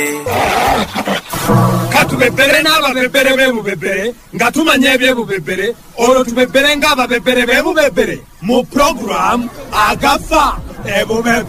Katubebere n'ababebere b'ebubebere nga tumanya ebyebubebere olwo tubebere ng'ababebere b'ebubebere mu program agafa ebubebere.